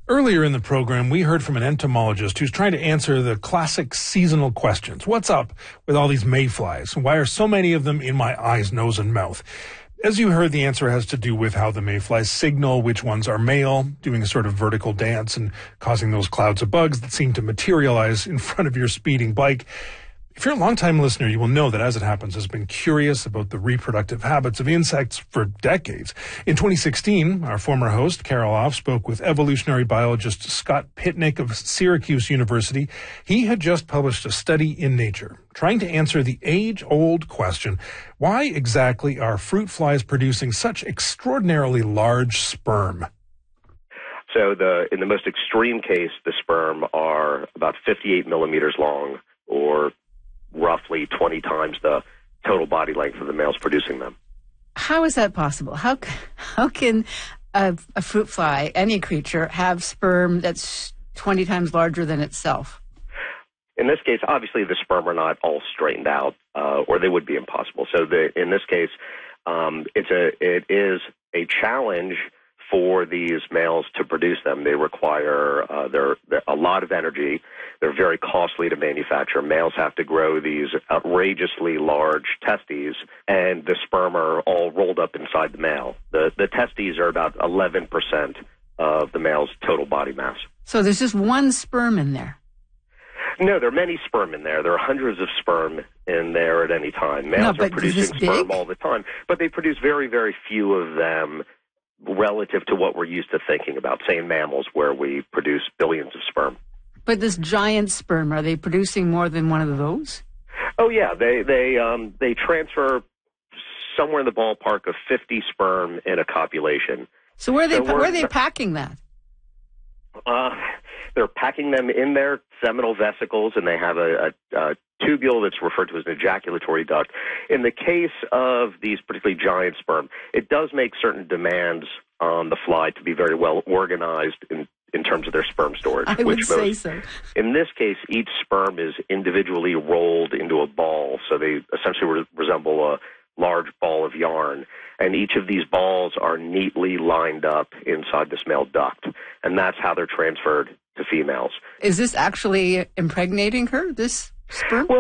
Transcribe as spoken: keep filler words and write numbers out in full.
Earlier in the program, we heard from an entomologist who's trying to answer the classic seasonal questions. What's up with all these mayflies? Why are so many of them in my eyes, nose, and mouth? As you heard, the answer has to do with how the mayflies signal which ones are male, doing a sort of vertical dance and causing those clouds of bugs that seem to materialize in front of your speeding bike. If you're a longtime listener, you will know that As It Happens has been curious about the reproductive habits of insects for decades. In twenty sixteen, our former host, Carol Off, spoke with evolutionary biologist Scott Pitnick of Syracuse University. He had just published a study in Nature, trying to answer the age-old question, why exactly are fruit flies producing such extraordinarily large sperm? So the in the most extreme case, the sperm are about fifty-eight millimeters long, or roughly twenty times the total body length of the males producing them. How is that possible? How how can a, a fruit fly, any creature, have sperm that's twenty times larger than itself? In this case, obviously the sperm are not all straightened out, uh, or they would be impossible. So the, in this case, um, it's a it is a challenge for these males to produce them. They require uh, they're, they're a lot of energy. They're very costly to manufacture. Males have to grow these outrageously large testes, and the sperm are all rolled up inside the male. The, the testes are about eleven percent of the male's total body mass. So there's just one sperm in there? No, there are many sperm in there. There are hundreds of sperm in there at any time. Males no, are producing sperm big? all the time, but they produce very, very few of them relative to what we're used to thinking about, say in mammals, where we produce billions of sperm. But this giant sperm, are they producing more than one of those? Oh yeah, they they um, they transfer somewhere in the ballpark of fifty sperm in a copulation. So where are they so where are they packing that? Uh, they're packing them in their seminal vesicles, and they have a, a, a tubule that's referred to as an ejaculatory duct. In the case of these particularly giant sperm, it does make certain demands on the fly to be very well organized in, in terms of their sperm storage. I which would say most, so. In this case, each sperm is individually rolled into a ball, so they essentially re- resemble a large ball of yarn, and each of these balls are neatly lined up inside this male duct, and that's how they're transferred to females. Is this actually impregnating her, this sperm? Well,